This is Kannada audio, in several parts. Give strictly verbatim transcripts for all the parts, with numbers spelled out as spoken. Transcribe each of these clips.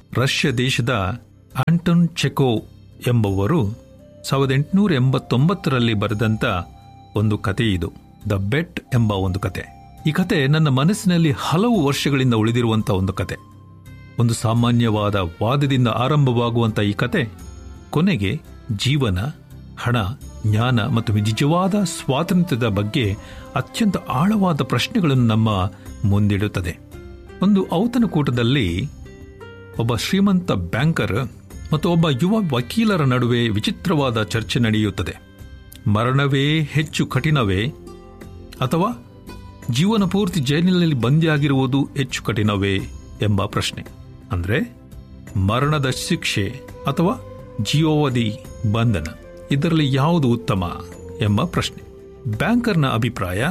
ರಷ್ಯಾ ದೇಶದ ಆಂಟೊನ್ ಚೆಕೋವ್ ಎಂಬುವರು ಸಾವಿರದ ಎಂಟುನೂರ ಎಂಬತ್ತೊಂಬತ್ತರಲ್ಲಿ ಬರೆದಂಥ ಒಂದು ಕತೆ ಇದು, ದ ಬೆಟ್ ಎಂಬ ಒಂದು ಕತೆ. ಈ ಕತೆ ನನ್ನ ಮನಸ್ಸಿನಲ್ಲಿ ಹಲವು ವರ್ಷಗಳಿಂದ ಉಳಿದಿರುವಂಥ ಒಂದು ಕತೆ. ಒಂದು ಸಾಮಾನ್ಯವಾದ ವಾದದಿಂದ ಆರಂಭವಾಗುವಂಥ ಈ ಕತೆ ಕೊನೆಗೆ ಜೀವನ, ಹಣ, ಜ್ಞಾನ ಮತ್ತು ನಿಜವಾದ ಸ್ವಾತಂತ್ರ್ಯದ ಬಗ್ಗೆ ಅತ್ಯಂತ ಆಳವಾದ ಪ್ರಶ್ನೆಗಳನ್ನು ನಮ್ಮ ಮುಂದಿಡುತ್ತದೆ. ಒಂದು ಔತಣಕೂಟದಲ್ಲಿ ಒಬ್ಬ ಶ್ರೀಮಂತ ಬ್ಯಾಂಕರ್ ಮತ್ತು ಒಬ್ಬ ಯುವ ವಕೀಲರ ನಡುವೆ ವಿಚಿತ್ರವಾದ ಚರ್ಚೆ ನಡೆಯುತ್ತದೆ. ಮರಣವೇ ಹೆಚ್ಚು ಕಠಿಣವೇ ಅಥವಾ ಜೀವನ ಪೂರ್ತಿ ಜೈಲಿನಲ್ಲಿ ಬಂದಿಯಾಗಿರುವುದು ಹೆಚ್ಚು ಕಠಿಣವೇ ಎಂಬ ಪ್ರಶ್ನೆ. ಅಂದರೆ ಮರಣದ ಶಿಕ್ಷೆ ಅಥವಾ ಜೀವಾವಧಿ ಬಂಧನ, ಇದರಲ್ಲಿ ಯಾವುದು ಉತ್ತಮ ಎಂಬ ಪ್ರಶ್ನೆ. ಬ್ಯಾಂಕರ್ನ ಅಭಿಪ್ರಾಯ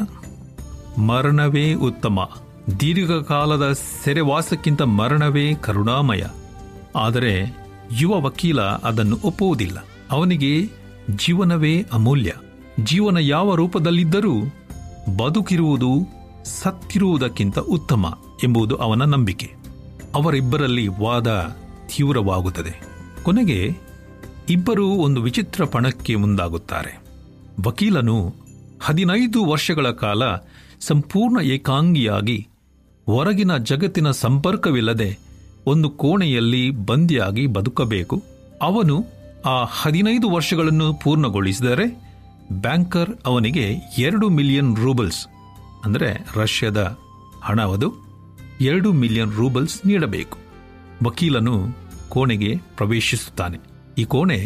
ಮರಣವೇ ಉತ್ತಮ, ದೀರ್ಘಕಾಲದ ಸೆರೆವಾಸಕ್ಕಿಂತ ಮರಣವೇ ಕರುಣಾಮಯ. ಆದರೆ ಯುವ ವಕೀಲ ಅದನ್ನು ಒಪ್ಪುವುದಿಲ್ಲ. ಅವನಿಗೆ ಜೀವನವೇ ಅಮೂಲ್ಯ. ಜೀವನ ಯಾವ ರೂಪದಲ್ಲಿದ್ದರೂ ಬದುಕಿರುವುದು ಸತ್ತಿರುವುದಕ್ಕಿಂತ ಉತ್ತಮ ಎಂಬುದು ಅವನ ನಂಬಿಕೆ. ಅವರಿಬ್ಬರಲ್ಲಿ ವಾದ ತೀವ್ರವಾಗುತ್ತದೆ. ಕೊನೆಗೆ ಇಬ್ಬರೂ ಒಂದು ವಿಚಿತ್ರ ಪಣಕ್ಕೆ ಮುಂದಾಗುತ್ತಾರೆ. ವಕೀಲನು ಹದಿನೈದು ವರ್ಷಗಳ ಕಾಲ ಸಂಪೂರ್ಣ ಏಕಾಂಗಿಯಾಗಿ ಹೊರಗಿನ ಜಗತ್ತಿನ ಸಂಪರ್ಕವಿಲ್ಲದೆ ಒಂದು ಕೋಣೆಯಲ್ಲಿ ಬಂದಿಯಾಗಿ ಬದುಕಬೇಕು. ಅವನು ಆ ಹದಿನೈದು ವರ್ಷಗಳನ್ನು ಪೂರ್ಣಗೊಳಿಸಿದರೆ ಬ್ಯಾಂಕರ್ ಅವನಿಗೆ ಎರಡು ಮಿಲಿಯನ್ ರೂಬಲ್ಸ್, ಅಂದರೆ ರಷ್ಯಾದ ಹಣವದು ಎರಡು ಮಿಲಿಯನ್ ರೂಬಲ್ಸ್ ನೀಡಬೇಕು. ವಕೀಲನು ಕೋಣೆಗೆ ಪ್ರವೇಶಿಸುತ್ತಾನೆ. ಈ ಕೋಣೆ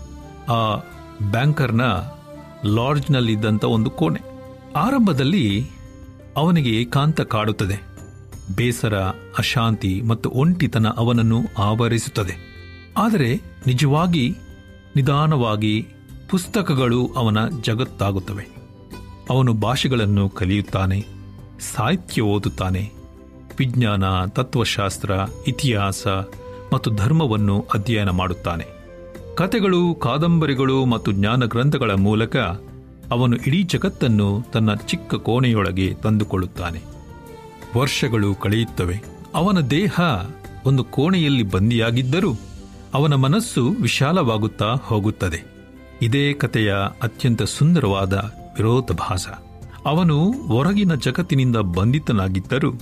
ಆ ಬ್ಯಾಂಕರ್ನ ಲಾಡ್ಜ್ನಲ್ಲಿದ್ದಂಥ ಒಂದು ಕೋಣೆ. ಆರಂಭದಲ್ಲಿ ಅವನಿಗೆ ಏಕಾಂತ ಕಾಡುತ್ತದೆ. ಬೇಸರ, ಅಶಾಂತಿ ಮತ್ತು ಒಂಟಿತನ ಅವನನ್ನು ಆವರಿಸುತ್ತದೆ. ಆದರೆ ನಿಜವಾಗಿ ನಿಧಾನವಾಗಿ ಪುಸ್ತಕಗಳು ಅವನ ಜಗತ್ತಾಗುತ್ತವೆ. ಅವನು ಭಾಷೆಗಳನ್ನು ಕಲಿಯುತ್ತಾನೆ, ಸಾಹಿತ್ಯ ಓದುತ್ತಾನೆ, ವಿಜ್ಞಾನ, ತತ್ವಶಾಸ್ತ್ರ, ಇತಿಹಾಸ ಮತ್ತು ಧರ್ಮವನ್ನು ಅಧ್ಯಯನ ಮಾಡುತ್ತಾನೆ. ಕಥೆಗಳು, ಕಾದಂಬರಿಗಳು ಮತ್ತು ಜ್ಞಾನ ಗ್ರಂಥಗಳ ಮೂಲಕ ಅವನು ಇಡೀ ಜಗತ್ತನ್ನು ತನ್ನ ಚಿಕ್ಕ ಕೋಣೆಯೊಳಗೆ ತಂದುಕೊಳ್ಳುತ್ತಾನೆ. ವರ್ಷಗಳು ಕಳೆಯುತ್ತವೆ. ಅವನ ದೇಹ ಒಂದು ಕೋಣೆಯಲ್ಲಿ ಬಂದಿಯಾಗಿದ್ದರೂ ಅವನ ಮನಸ್ಸು ವಿಶಾಲವಾಗುತ್ತಾ ಹೋಗುತ್ತದೆ. ಇದೇ ಕಥೆಯ ಅತ್ಯಂತ ಸುಂದರವಾದ ವಿರೋಧಾಭಾಸ. ಅವನು ಹೊರಗಿನ ಜಗತ್ತಿನಿಂದ ಬಂಧಿತನಾಗಿದ್ದರೂ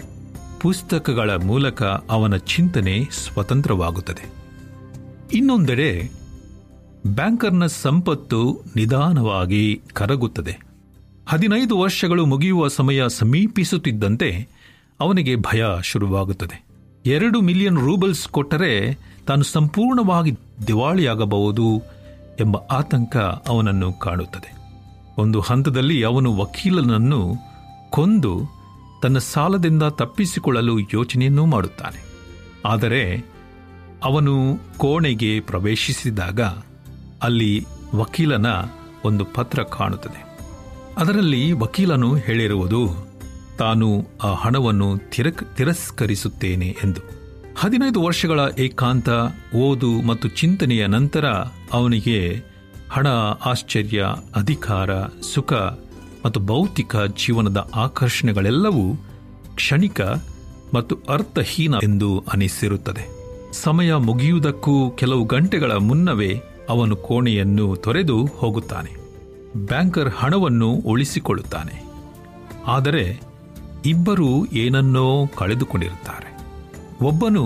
ಪುಸ್ತಕಗಳ ಮೂಲಕ ಅವನ ಚಿಂತನೆ ಸ್ವತಂತ್ರವಾಗುತ್ತದೆ. ಇನ್ನೊಂದೆಡೆ ಬ್ಯಾಂಕರ್ನ ಸಂಪತ್ತು ನಿಧಾನವಾಗಿ ಕರಗುತ್ತದೆ. ಹದಿನೈದು ವರ್ಷಗಳು ಮುಗಿಯುವ ಸಮಯ ಸಮೀಪಿಸುತ್ತಿದ್ದಂತೆ ಅವನಿಗೆ ಭಯ ಶುರುವಾಗುತ್ತದೆ. ಎರಡು ಮಿಲಿಯನ್ ರೂಬಲ್ಸ್ ಕೊಟ್ಟರೆ ತಾನು ಸಂಪೂರ್ಣವಾಗಿ ದಿವಾಳಿಯಾಗಬಹುದು ಎಂಬ ಆತಂಕ ಅವನನ್ನು ಕಾಡುತ್ತದೆ. ಒಂದು ಹಂತದಲ್ಲಿ ಅವನು ವಕೀಲನನ್ನು ಕೊಂದು ತನ್ನ ಸಾಲದಿಂದ ತಪ್ಪಿಸಿಕೊಳ್ಳಲು ಯೋಚನೆಯನ್ನೂ ಮಾಡುತ್ತಾನೆ. ಆದರೆ ಅವನು ಕೋಣೆಗೆ ಪ್ರವೇಶಿಸಿದಾಗ ಅಲ್ಲಿ ವಕೀಲನ ಒಂದು ಪತ್ರ ಕಾಣುತ್ತದೆ. ಅದರಲ್ಲಿ ವಕೀಲನು ಹೇಳಿರುವುದು ತಾನು ಆ ಹಣವನ್ನು ತಿರಕ್ ತಿರಸ್ಕರಿಸುತ್ತೇನೆ ಎಂದು. ಹದಿನೈದು ವರ್ಷಗಳ ಏಕಾಂತ, ಓದು ಮತ್ತು ಚಿಂತನೆಯ ನಂತರ ಅವನಿಗೆ ಹಣ, ಆಶ್ಚರ್ಯ, ಅಧಿಕಾರ, ಸುಖ ಮತ್ತು ಭೌತಿಕ ಜೀವನದ ಆಕರ್ಷಣೆಗಳೆಲ್ಲವೂ ಕ್ಷಣಿಕ ಮತ್ತು ಅರ್ಥಹೀನ ಎಂದು ಅನಿಸಿರುತ್ತದೆ. ಸಮಯ ಮುಗಿಯುವುದಕ್ಕೂ ಕೆಲವು ಗಂಟೆಗಳ ಮುನ್ನವೇ ಅವನು ಕೋಣೆಯನ್ನು ತೊರೆದು ಹೋಗುತ್ತಾನೆ. ಬ್ಯಾಂಕರ್ ಹಣವನ್ನು ಉಳಿಸಿಕೊಳ್ಳುತ್ತಾನೆ. ಆದರೆ ಇಬ್ಬರೂ ಏನನ್ನೋ ಕಳೆದುಕೊಂಡಿರುತ್ತಾರೆ. ಒಬ್ಬನು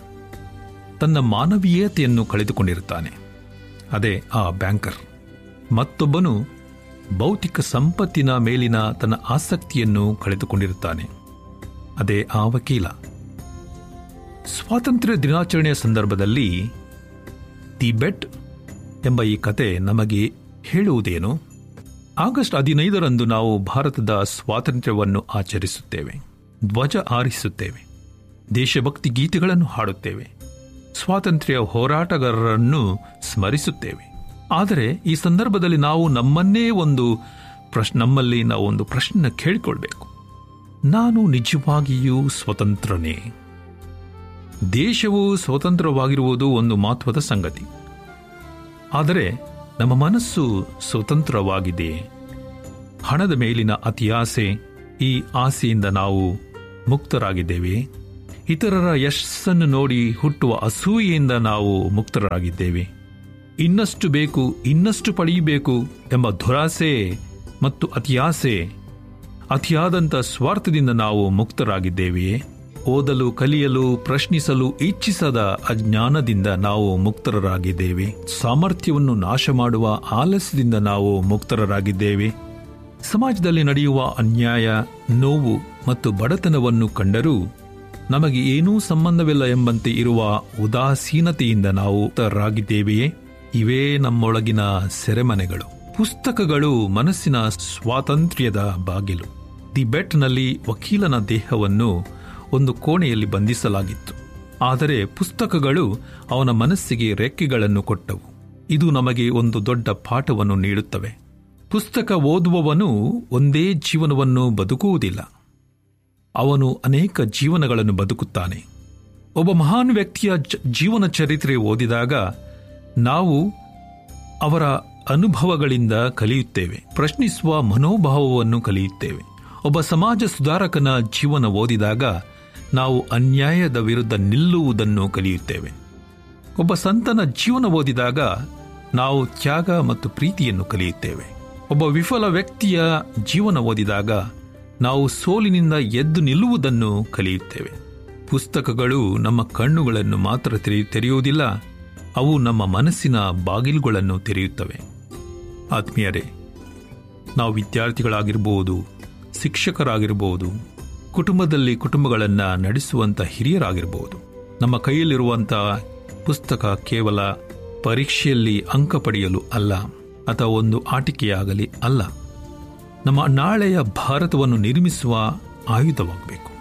ತನ್ನ ಮಾನವೀಯತೆಯನ್ನು ಕಳೆದುಕೊಂಡಿರುತ್ತಾನೆ, ಅದೇ ಆ ಬ್ಯಾಂಕರ್. ಮತ್ತೊಬ್ಬನು ಭೌತಿಕ ಸಂಪತ್ತಿನ ಮೇಲಿನ ತನ್ನ ಆಸಕ್ತಿಯನ್ನು ಕಳೆದುಕೊಂಡಿರುತ್ತಾನೆ, ಅದೇ ಆ ವಕೀಲ. ಸ್ವಾತಂತ್ರ್ಯ ದಿನಾಚರಣೆಯ ಸಂದರ್ಭದಲ್ಲಿ ದಿ ಬೆಟ್ ಎಂಬ ಈ ಕತೆ ನಮಗೆ ಹೇಳುವುದೇನು? ಆಗಸ್ಟ್ ಹದಿನೈದರಂದು ನಾವು ಭಾರತದ ಸ್ವಾತಂತ್ರ್ಯವನ್ನು ಆಚರಿಸುತ್ತೇವೆ, ಧ್ವಜ ಹಾರಿಸುತ್ತೇವೆ, ದೇಶಭಕ್ತಿ ಗೀತೆಗಳನ್ನು ಹಾಡುತ್ತೇವೆ, ಸ್ವಾತಂತ್ರ್ಯ ಹೋರಾಟಗಾರರನ್ನು ಸ್ಮರಿಸುತ್ತೇವೆ. ಆದರೆ ಈ ಸಂದರ್ಭದಲ್ಲಿ ನಾವು ನಮ್ಮನ್ನೇ ಒಂದು ಪ್ರಶ್ನೆ ನಮ್ಮಲ್ಲಿ ನಾವು ಒಂದು ಪ್ರಶ್ನೆ ಕೇಳಿಕೊಳ್ಬೇಕು. ನಾನು ನಿಜವಾಗಿಯೂ ಸ್ವತಂತ್ರನೇ? ದೇಶವು ಸ್ವತಂತ್ರವಾಗಿರುವುದು ಒಂದು ಮಹತ್ವದ ಸಂಗತಿ. ಆದರೆ ನಮ್ಮ ಮನಸ್ಸು ಸ್ವತಂತ್ರವಾಗಿದೆಯೇ? ಹಣದ ಮೇಲಿನ ಅತಿ ಆಸೆ, ಈ ಆಸೆಯಿಂದ ನಾವು ಮುಕ್ತರಾಗಿದ್ದೇವೆ? ಇತರರ ಯಶಸ್ಸನ್ನು ನೋಡಿ ಹುಟ್ಟುವ ಅಸೂಯೆಯಿಂದ ನಾವು ಮುಕ್ತರಾಗಿದ್ದೇವೆ. ಇನ್ನಷ್ಟು ಬೇಕು, ಇನ್ನಷ್ಟು ಪಡೆಯಬೇಕು ಎಂಬ ದುರಾಸೆ ಮತ್ತು ಅತಿಯಾಸೆ, ಅತಿಯಾದಂಥ ಸ್ವಾರ್ಥದಿಂದ ನಾವು ಮುಕ್ತರಾಗಿದ್ದೇವೆಯೇ? ಓದಲು, ಕಲಿಯಲು, ಪ್ರಶ್ನಿಸಲು ಇಚ್ಛಿಸದ ಅಜ್ಞಾನದಿಂದ ನಾವು ಮುಕ್ತರಾಗಿದ್ದೇವೆ. ಸಾಮರ್ಥ್ಯವನ್ನು ನಾಶ ಮಾಡುವ ಆಲಸ್ಯದಿಂದ ನಾವು ಮುಕ್ತರಾಗಿದ್ದೇವೆ. ಸಮಾಜದಲ್ಲಿ ನಡೆಯುವ ಅನ್ಯಾಯ, ನೋವು ಮತ್ತು ಬಡತನವನ್ನು ಕಂಡರೂ ನಮಗೆ ಏನೂ ಸಂಬಂಧವಿಲ್ಲ ಎಂಬಂತೆ ಇರುವ ಉದಾಸೀನತೆಯಿಂದ ನಾವು ಮುಕ್ತರಾಗಿದ್ದೇವೆಯೇ? ಇವೇ ನಮ್ಮೊಳಗಿನ ಸೆರೆಮನೆಗಳು. ಪುಸ್ತಕಗಳು ಮನಸ್ಸಿನ ಸ್ವಾತಂತ್ರ್ಯದ ಬಾಗಿಲು. ದಿ ಬೆಟ್ನಲ್ಲಿ ವಕೀಲನ ದೇಹವನ್ನು ಒಂದು ಕೋಣೆಯಲ್ಲಿ ಬಂಧಿಸಲಾಗಿತ್ತು. ಆದರೆ ಪುಸ್ತಕಗಳು ಅವನ ಮನಸ್ಸಿಗೆ ರೆಕ್ಕೆಗಳನ್ನು ಕೊಟ್ಟವು. ಇದು ನಮಗೆ ಒಂದು ದೊಡ್ಡ ಪಾಠವನ್ನು ನೀಡುತ್ತವೆ. ಪುಸ್ತಕ ಓದುವವನು ಒಂದೇ ಜೀವನವನ್ನು ಬದುಕುವುದಿಲ್ಲ, ಅವನು ಅನೇಕ ಜೀವನಗಳನ್ನು ಬದುಕುತ್ತಾನೆ. ಒಬ್ಬ ಮಹಾನ್ ವ್ಯಕ್ತಿಯ ಜೀವನ ಚರಿತ್ರೆ ಓದಿದಾಗ ನಾವು ಅವರ ಅನುಭವಗಳಿಂದ ಕಲಿಯುತ್ತೇವೆ, ಪ್ರಶ್ನಿಸುವ ಮನೋಭಾವವನ್ನು ಕಲಿಯುತ್ತೇವೆ. ಒಬ್ಬ ಸಮಾಜ ಸುಧಾರಕನ ಜೀವನ ಓದಿದಾಗ ನಾವು ಅನ್ಯಾಯದ ವಿರುದ್ಧ ನಿಲ್ಲುವುದನ್ನು ಕಲಿಯುತ್ತೇವೆ. ಒಬ್ಬ ಸಂತನ ಜೀವನ ಓದಿದಾಗ ನಾವು ತ್ಯಾಗ ಮತ್ತು ಪ್ರೀತಿಯನ್ನು ಕಲಿಯುತ್ತೇವೆ. ಒಬ್ಬ ವಿಫಲ ವ್ಯಕ್ತಿಯ ಜೀವನ ಓದಿದಾಗ ನಾವು ಸೋಲಿನಿಂದ ಎದ್ದು ನಿಲ್ಲುವುದನ್ನು ಕಲಿಯುತ್ತೇವೆ. ಪುಸ್ತಕಗಳು ನಮ್ಮ ಕಣ್ಣುಗಳನ್ನು ಮಾತ್ರ ತೆರೆಯುವುದಿಲ್ಲ, ಅವು ನಮ್ಮ ಮನಸ್ಸಿನ ಬಾಗಿಲುಗಳನ್ನು ತೆರೆಯುತ್ತವೆ. ಆತ್ಮೀಯರೇ, ನಾವು ವಿದ್ಯಾರ್ಥಿಗಳಾಗಿರ್ಬೋದು, ಶಿಕ್ಷಕರಾಗಿರ್ಬೋದು, ಕುಟುಂಬದಲ್ಲಿ ಕುಟುಂಬಗಳನ್ನು ನಡೆಸುವಂಥ ಹಿರಿಯರಾಗಿರ್ಬೋದು, ನಮ್ಮ ಕೈಯಲ್ಲಿರುವಂಥ ಪುಸ್ತಕ ಕೇವಲ ಪರೀಕ್ಷೆಯಲ್ಲಿ ಅಂಕ ಪಡೆಯಲು ಅಲ್ಲ, ಅಥವಾ ಒಂದು ಆಟಿಕೆಯಾಗಲಿ ಅಲ್ಲ, ನಮ್ಮ ನಾಳೆಯ ಭಾರತವನ್ನು ನಿರ್ಮಿಸುವ ಆಯುಧವಾಗಬೇಕು.